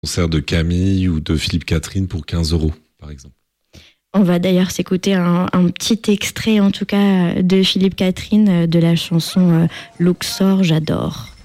concert de Camille ou de Philippe Catherine pour 15 € par exemple. On va d'ailleurs s'écouter un petit extrait en tout cas de Philippe Catherine de la chanson Luxor, j'adore.